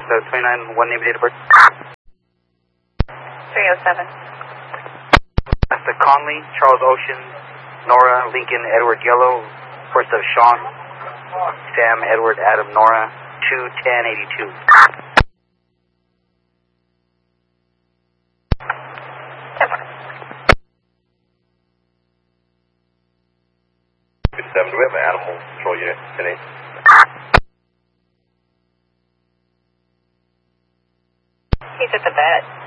the 29, one name, date of birth. 307. That's the Conley, Charles Ocean, Nora, Lincoln, Edward Yellow, first of Sean, Sam, Edward, Adam, Nora, 21082. 57, do we have an animal control unit today? He's at the vet.